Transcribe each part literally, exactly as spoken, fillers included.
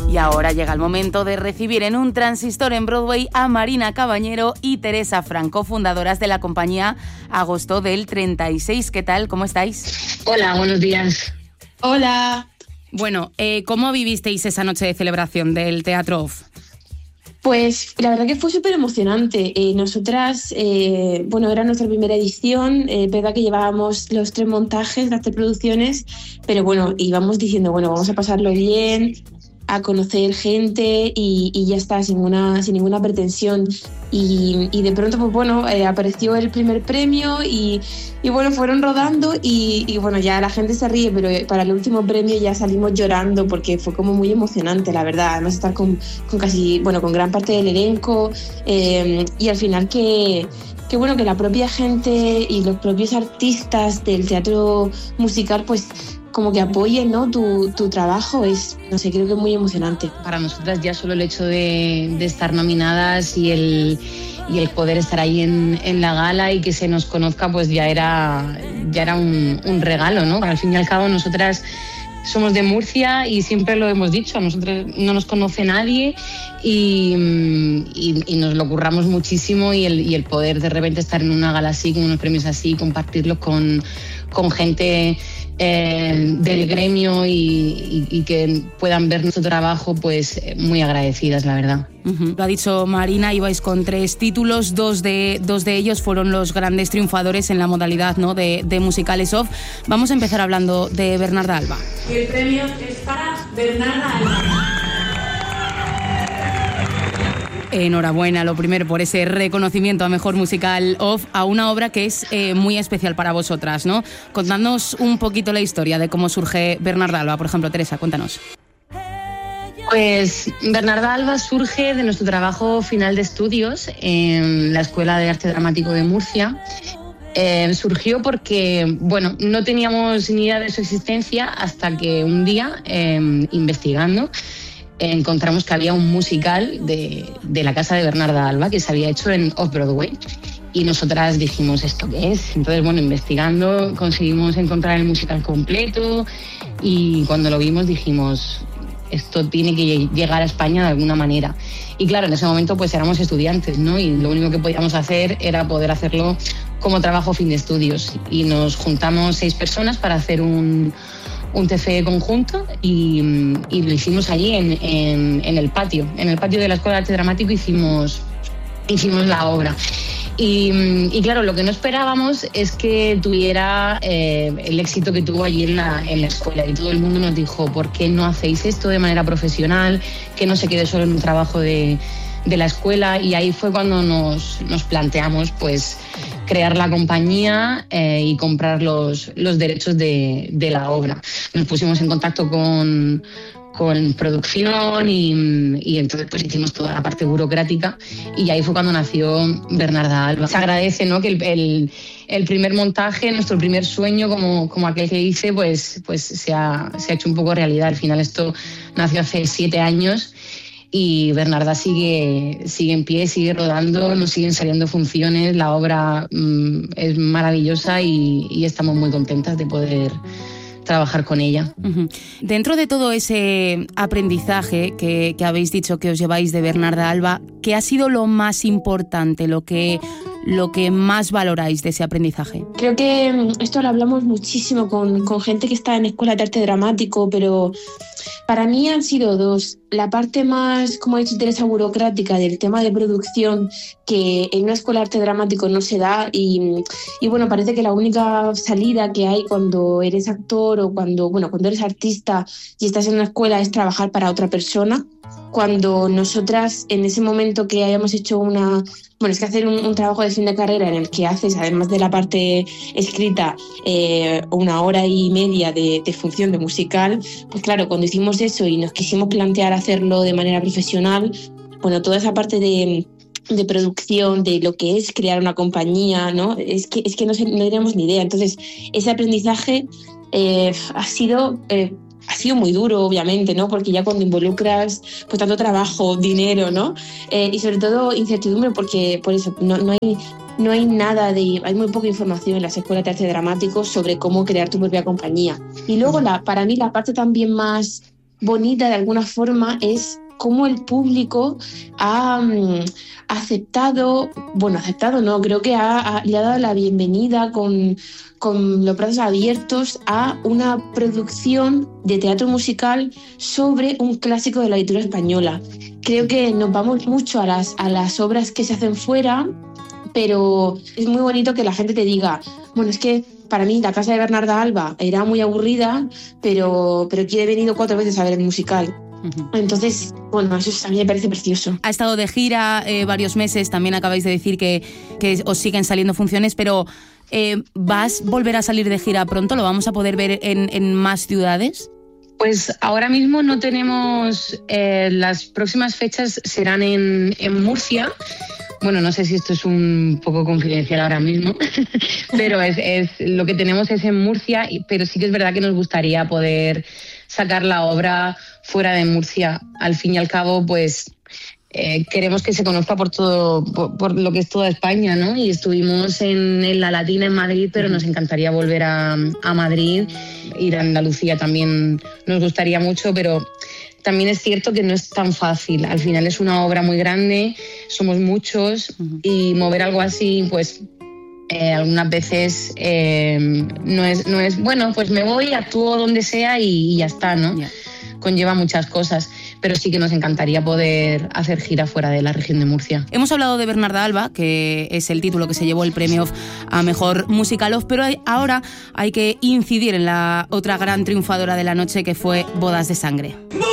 Y ahora llega el momento de recibir en un transistor en Broadway a Marina Cabañero y Teresa Franco, fundadoras de la compañía Agosto del treinta y seis. ¿Qué tal? ¿Cómo estáis? Hola, buenos días. Hola. Bueno, eh, ¿cómo vivisteis esa noche de celebración del Teatro Off? Pues la verdad que fue súper emocionante. Eh, nosotras, eh, bueno, era nuestra primera edición, es eh, verdad que llevábamos los tres montajes, las tres producciones, pero bueno, íbamos diciendo, bueno, vamos a pasarlo bien, a conocer gente y, y ya está, sin, una, sin ninguna pretensión. Y, y de pronto, pues bueno, eh, apareció el primer premio y, y bueno, fueron rodando y, y bueno, ya la gente se ríe, pero para el último premio ya salimos llorando porque fue como muy emocionante, la verdad. Además estar con, con casi, bueno, con gran parte del elenco eh, y al final que... que bueno, que la propia gente y los propios artistas del teatro musical pues como que apoyen, ¿no? tu, tu trabajo, es, no sé, creo que es muy emocionante. Para nosotras ya solo el hecho de, de estar nominadas y el, y el poder estar ahí en, en la gala y que se nos conozca pues ya era, ya era un, un regalo, ¿no? Al fin y al cabo nosotras somos de Murcia y siempre lo hemos dicho, a nosotros no nos conoce nadie y, y, y nos lo curramos muchísimo y el, y el poder de repente estar en una gala así, con unos premios así, compartirlos con, con gente eh, del gremio y, y, y que puedan ver nuestro trabajo, pues muy agradecidas, la verdad. Uh-huh. Lo ha dicho Marina, ibais con tres títulos, dos de, dos de ellos fueron los grandes triunfadores en la modalidad, ¿no? de, de musicales off. Vamos a empezar hablando de Bernarda Alba. Y el premio es para Bernarda Alba. Enhorabuena, lo primero, por ese reconocimiento a Mejor Musical Off a una obra que es eh, muy especial para vosotras, ¿no? Contadnos un poquito la historia de cómo surge Bernarda Alba. Por ejemplo, Teresa, cuéntanos. Pues Bernarda Alba surge de nuestro trabajo final de estudios en la Escuela de Arte Dramático de Murcia. Eh, surgió porque, bueno, no teníamos ni idea de su existencia hasta que un día, eh, investigando, encontramos que había un musical de, de la casa de Bernarda Alba que se había hecho en Off-Broadway y nosotras dijimos, ¿esto qué es? Entonces, bueno, investigando conseguimos encontrar el musical completo y cuando lo vimos dijimos, esto tiene que llegar a España de alguna manera. Y claro, en ese momento pues éramos estudiantes, ¿no? Y lo único que podíamos hacer era poder hacerlo como trabajo fin de estudios y nos juntamos seis personas para hacer un... un T F E conjunto y, y lo hicimos allí en, en, en el patio, en el patio de la Escuela de Arte Dramático hicimos, hicimos la obra. Y, y claro, lo que no esperábamos es que tuviera eh, el éxito que tuvo allí en la, en la escuela y todo el mundo nos dijo, ¿por qué no hacéis esto de manera profesional? Que no se quede solo en un trabajo de, de la escuela y ahí fue cuando nos, nos planteamos pues crear la compañía eh, y comprar los, los derechos de, de la obra. Nos pusimos en contacto con, con producción y, y entonces pues hicimos toda la parte burocrática y ahí fue cuando nació Bernarda Alba. Se agradece, ¿no? que el, el, el primer montaje, nuestro primer sueño, como, como aquel que hice, pues, pues se, ha, se ha hecho un poco realidad. Al final esto nació hace siete años y Bernarda sigue, sigue en pie, sigue rodando, nos siguen saliendo funciones, la obra mmm, es maravillosa y, y estamos muy contentas de poder trabajar con ella. Uh-huh. Dentro de todo ese aprendizaje que, que habéis dicho que os lleváis de Bernarda Alba, ¿qué ha sido lo más importante, lo que, lo que más valoráis de ese aprendizaje? Creo que esto lo hablamos muchísimo con, con gente que está en escuela de arte dramático, pero para mí han sido dos. La parte más, como ha dicho Teresa, burocrática del tema de producción, que en una escuela de arte dramático no se da y, y bueno, parece que la única salida que hay cuando eres actor o cuando, bueno, cuando eres artista y estás en una escuela es trabajar para otra persona. Cuando nosotras en ese momento que hayamos hecho una... Bueno, es que hacer un, un trabajo de fin de carrera en el que haces, además de la parte escrita, eh, una hora y media de, de función de musical, pues claro, cuando hicimos eso y nos quisimos plantear hacerlo de manera profesional, bueno, toda esa parte de... de producción, de lo que es crear una compañía, ¿no? Es que, es que no, sé, no teníamos ni idea. Entonces, ese aprendizaje eh, ha sido... Eh, Ha sido muy duro, obviamente, ¿no? Porque ya cuando involucras pues tanto trabajo, dinero, ¿no? Eh, y sobre todo incertidumbre, porque por eso no, no hay no hay nada de... Hay muy poca información en las escuelas de arte dramático sobre cómo crear tu propia compañía. Y luego, la, para mí, la parte también más bonita de alguna forma es cómo el público ha um, aceptado, bueno, aceptado no, creo que ha, ha, le ha dado la bienvenida con, con los brazos abiertos a una producción de teatro musical sobre un clásico de la literatura española. Creo que nos vamos mucho a las, a las obras que se hacen fuera, pero es muy bonito que la gente te diga, bueno, es que para mí La casa de Bernarda Alba era muy aburrida, pero, pero aquí he venido cuatro veces a ver el musical. Uh-huh. Entonces, bueno, eso a mí me parece precioso. Ha estado de gira eh, varios meses, también acabáis de decir que, que os siguen saliendo funciones, pero eh, ¿vas a volver a salir de gira pronto? ¿Lo vamos a poder ver en, en más ciudades? Pues ahora mismo no tenemos, eh, las próximas fechas serán en, en Murcia. Bueno, no sé si esto es un poco confidencial ahora mismo, pero es, es, lo que tenemos es en Murcia, pero sí que es verdad que nos gustaría poder sacar la obra fuera de Murcia. Al fin y al cabo, pues eh, queremos que se conozca por todo, por, por lo que es toda España, ¿no? Y estuvimos en, en La Latina en Madrid, pero nos encantaría volver a, a Madrid. Ir a Andalucía también nos gustaría mucho, pero también es cierto que no es tan fácil. Al final es una obra muy grande, somos muchos, uh-huh. y mover algo así, pues eh, algunas veces eh, no es, no es, bueno, pues me voy, actúo donde sea y, y ya está, ¿no? Yeah. Conlleva muchas cosas, pero sí que nos encantaría poder hacer gira fuera de la región de Murcia. Hemos hablado de Bernarda Alba, que es el título que se llevó el premio a Mejor Musical Off, pero hay, ahora hay que incidir en la otra gran triunfadora de la noche, que fue Bodas de Sangre.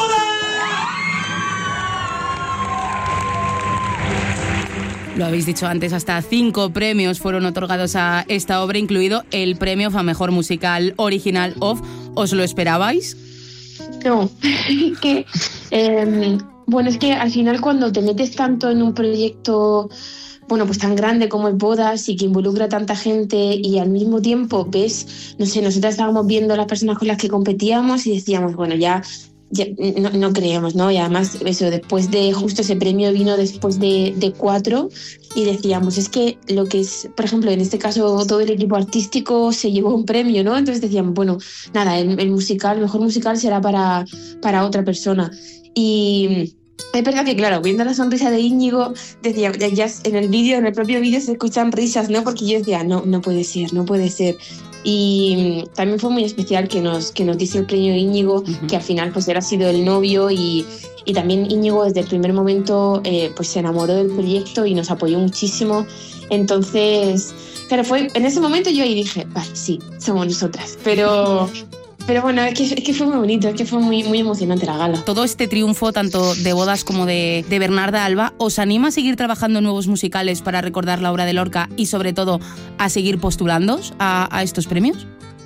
Lo habéis dicho antes, hasta cinco premios fueron otorgados a esta obra, incluido el premio a Mejor Musical Original Off. ¿Os lo esperabais? No, que eh, bueno, es que al final cuando te metes tanto en un proyecto, bueno, pues tan grande como es Bodas y que involucra a tanta gente y al mismo tiempo ves, no sé, nosotras estábamos viendo las personas con las que competíamos y decíamos, bueno, ya, ya no, no creemos, ¿no? Y además eso, después de, justo ese premio vino después de, de cuatro y decíamos, es que lo que es, por ejemplo, en este caso todo el equipo artístico se llevó un premio, ¿no? Entonces decían, bueno, nada, el, el musical, el mejor musical será para, para otra persona. Y es verdad que, claro, viendo la sonrisa de Íñigo, decía, ya, ya en el vídeo, en el propio vídeo se escuchan risas, ¿no? Porque yo decía, no, no puede ser, no puede ser. Y también fue muy especial que nos, que nos diese el premio Íñigo, uh-huh. que al final pues él ha sido el novio y, y también Íñigo desde el primer momento eh, pues se enamoró del proyecto y nos apoyó muchísimo. Entonces, claro, fue en ese momento yo ahí dije, vale, sí, somos nosotras, pero... Pero bueno, es que, es que fue muy bonito, es que fue muy, muy emocionante la gala. Todo este triunfo, tanto de Bodas como de, de Bernarda Alba, ¿os anima a seguir trabajando en nuevos musicales para recordar la obra de Lorca y sobre todo a seguir postulándoos a, a estos premios?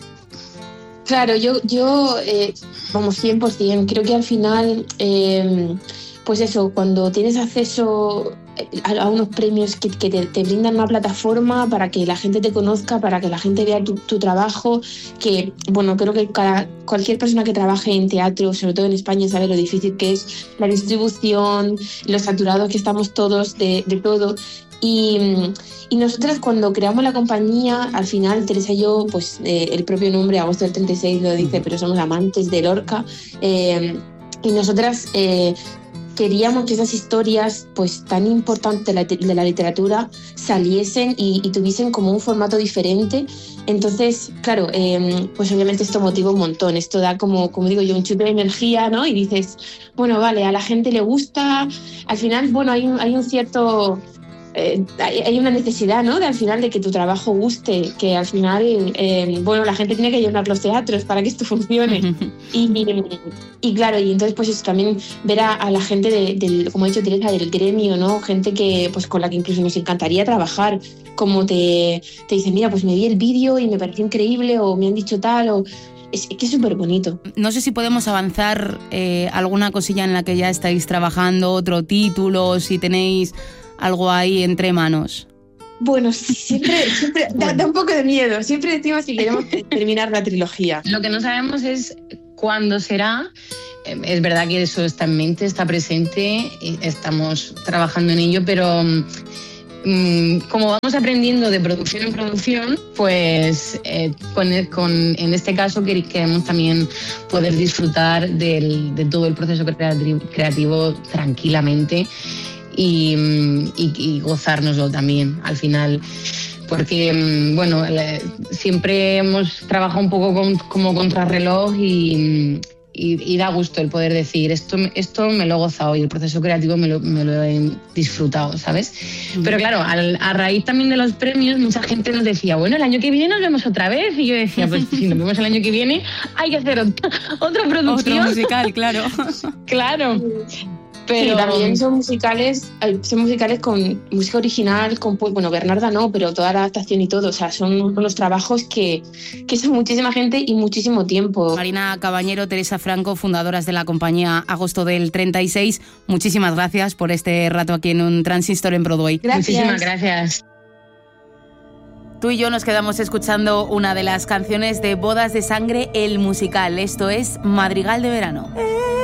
Claro, yo, yo eh, vamos, cien por ciento. Creo que al final, eh, pues eso, cuando tienes acceso a, a unos premios que, que te, te brindan una plataforma para que la gente te conozca, para que la gente vea tu, tu trabajo, que, bueno, creo que cada, cualquier persona que trabaje en teatro, sobre todo en España, sabe lo difícil que es la distribución, lo saturados que estamos todos de, de todo. Y, y nosotras cuando creamos la compañía, al final Teresa y yo, pues eh, el propio nombre, Agosto del treinta y seis lo dice, pero somos amantes de Lorca, eh, y nosotras eh, queríamos que esas historias pues tan importantes de la, de la literatura saliesen y, y tuviesen como un formato diferente. Entonces, claro, eh, pues obviamente esto motiva un montón, esto da como, como digo yo, un chute de energía, ¿no? Y dices, bueno, vale, a la gente le gusta, al final, bueno, hay un, hay un cierto... Eh, hay, hay una necesidad, ¿no? De al final de que tu trabajo guste, que al final, eh, bueno, la gente tiene que llenar los teatros para que esto funcione. y, y, y claro, y entonces pues eso, también ver a, a la gente, de, del, como ha dicho Teresa, del gremio, ¿no? Gente que, pues, con la que incluso nos encantaría trabajar, como te, te dicen, mira, pues me vi el vídeo y me pareció increíble, o me han dicho tal, o... Es que es súper bonito. No sé si podemos avanzar eh, alguna cosilla en la que ya estáis trabajando, otro título, si tenéis algo ahí entre manos. Bueno, siempre, siempre bueno. Da, da un poco de miedo. Siempre decimos que queremos terminar la trilogía. Lo que no sabemos es cuándo será. Es verdad que eso está en mente, está presente, y estamos trabajando en ello, pero mmm, como vamos aprendiendo de producción en producción, pues eh, con, con, en este caso queremos también poder disfrutar del, de todo el proceso creativo, creativo tranquilamente y, y, y gozárnoslo también al final. Porque, bueno, siempre hemos trabajado un poco con, como contrarreloj y, y, y da gusto el poder decir esto, esto me lo he gozado y el proceso creativo me lo, me lo he disfrutado, ¿sabes? Mm. Pero claro, al, a raíz también de los premios, mucha gente nos decía, bueno, el año que viene nos vemos otra vez. Y yo decía, pues si nos vemos el año que viene, hay que hacer otra, otra producción. Otro musical, claro. Claro. Pero sí, también son musicales, son musicales con música original, con, pues, bueno, Bernarda no, pero toda la adaptación y todo, o sea, son unos trabajos que, que son muchísima gente y muchísimo tiempo. Marina Cabañero, Teresa Franco, fundadoras de la compañía Agosto del treinta y seis, muchísimas gracias por este rato aquí en un Transistor en Broadway. Gracias. Muchísimas gracias. Tú y yo nos quedamos escuchando una de las canciones de Bodas de Sangre, el musical. Esto es Madrigal de Verano.